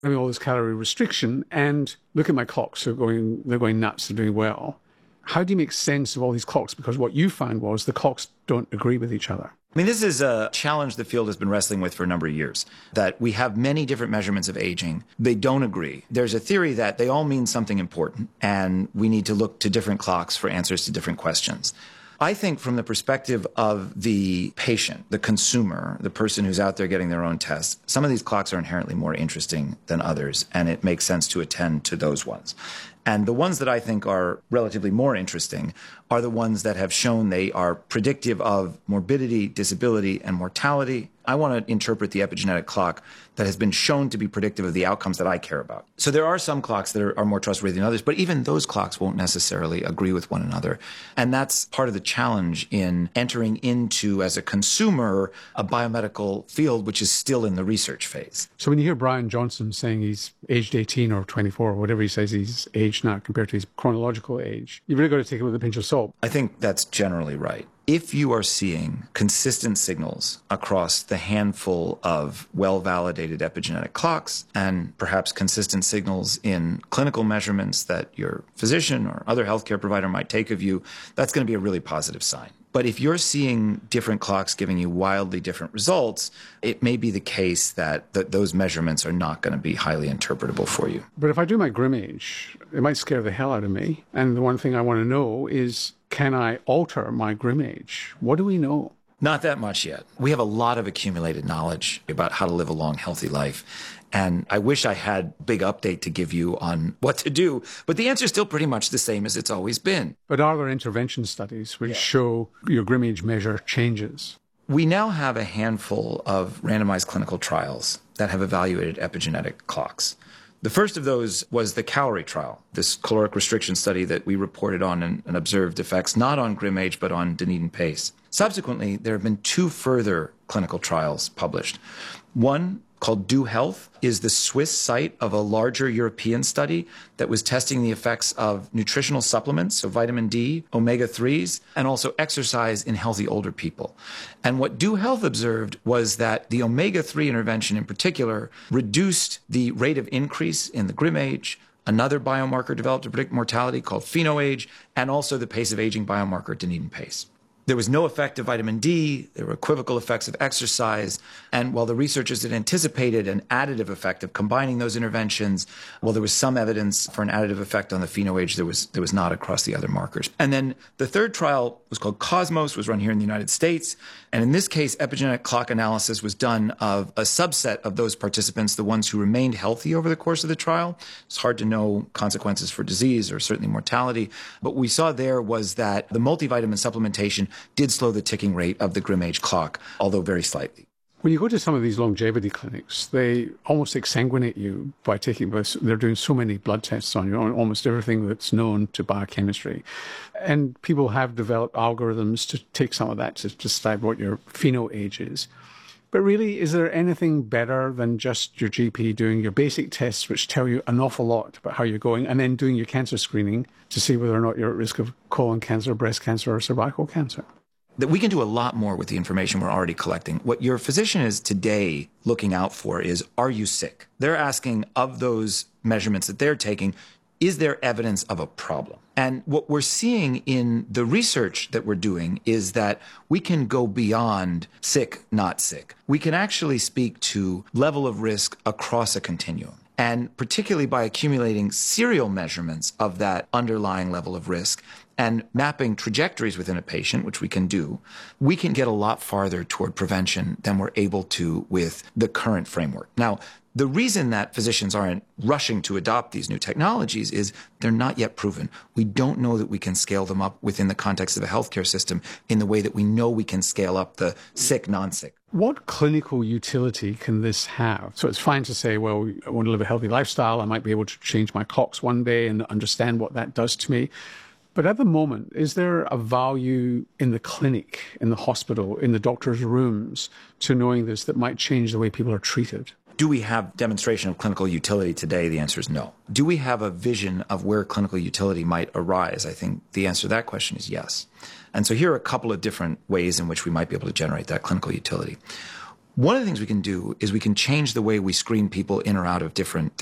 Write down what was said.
having all this calorie restriction and look at my clocks, they're going nuts, they're doing well. How do you make sense of all these clocks? Because what you found was the clocks don't agree with each other. I mean, this is a challenge the field has been wrestling with for a number of years, that we have many different measurements of aging. They don't agree. There's a theory that they all mean something important, and we need to look to different clocks for answers to different questions. I think from the perspective of the patient, the consumer, the person who's out there getting their own tests, some of these clocks are inherently more interesting than others, and it makes sense to attend to those ones. And the ones that I think are relatively more interesting are the ones that have shown they are predictive of morbidity, disability, and mortality. I want to interpret the epigenetic clock that has been shown to be predictive of the outcomes that I care about. So there are some clocks that are more trustworthy than others, but even those clocks won't necessarily agree with one another. And that's part of the challenge in entering into, as a consumer, a biomedical field which is still in the research phase. So when you hear Brian Johnson saying he's aged 18 or 24 or whatever he says he's aged now compared to his chronological age, you've really got to take it with a pinch of salt. I think that's generally right. If you are seeing consistent signals across the handful of well-validated epigenetic clocks and perhaps consistent signals in clinical measurements that your physician or other healthcare provider might take of you, that's going to be a really positive sign. But if you're seeing different clocks giving you wildly different results, it may be the case that those measurements are not going to be highly interpretable for you. But if I do my Grimage, it might scare the hell out of me. And the one thing I want to know is, can I alter my Grimage? What do we know? Not that much yet. We have a lot of accumulated knowledge about how to live a long, healthy life. And I wish I had a big update to give you on what to do, but the answer is still pretty much the same as it's always been. But are there intervention studies which show your Grimage measure changes? We now have a handful of randomized clinical trials that have evaluated epigenetic clocks. The first of those was the Calorie trial, this caloric restriction study that we reported on and observed effects not on Grimage but on Dunedin pace. Subsequently, there have been two further clinical trials published. One, called Do Health, is the Swiss site of a larger European study that was testing the effects of nutritional supplements, so vitamin D, omega-3s, and also exercise in healthy older people. And what Do Health observed was that the omega-3 intervention in particular reduced the rate of increase in the Grimage, another biomarker developed to predict mortality called PhenoAge, and also the pace of aging biomarker Dunedin pace. There was no effect of vitamin D. There were equivocal effects of exercise. And while the researchers had anticipated an additive effect of combining those interventions, while there was some evidence for an additive effect on the PhenoAge, there was not across the other markers. And then the third trial was called Cosmos, was run here in the United States. And in this case, epigenetic clock analysis was done of a subset of those participants, the ones who remained healthy over the course of the trial. It's hard to know consequences for disease or certainly mortality. But what we saw there was that the multivitamin supplementation did slow the ticking rate of the Grimage clock, although very slightly. When you go to some of these longevity clinics, they almost exsanguinate you by they're doing so many blood tests on you, on almost everything that's known to biochemistry. And people have developed algorithms to take some of that to decide what your PhenoAge is. But really, is there anything better than just your GP doing your basic tests, which tell you an awful lot about how you're going, and then doing your cancer screening to see whether or not you're at risk of colon cancer, breast cancer, or cervical cancer? That we can do a lot more with the information we're already collecting. What your physician is today looking out for is, are you sick? They're asking, of those measurements that they're taking, is there evidence of a problem? And what we're seeing in the research that we're doing is that we can go beyond sick, not sick. We can actually speak to level of risk across a continuum. And particularly by accumulating serial measurements of that underlying level of risk and mapping trajectories within a patient, which we can do, we can get a lot farther toward prevention than we're able to with the current framework. Now, the reason that physicians aren't rushing to adopt these new technologies is they're not yet proven. We don't know that we can scale them up within the context of a healthcare system in the way that we know we can scale up the sick, non-sick. What clinical utility can this have? So it's fine to say, well, I want to live a healthy lifestyle. I might be able to change my clocks one day and understand what that does to me. But at the moment, is there a value in the clinic, in the hospital, in the doctor's rooms to knowing this that might change the way people are treated? Do we have demonstration of clinical utility today? The answer is no. Do we have a vision of where clinical utility might arise? I think the answer to that question is yes. And so here are a couple of different ways in which we might be able to generate that clinical utility. One of the things we can do is we can change the way we screen people in or out of different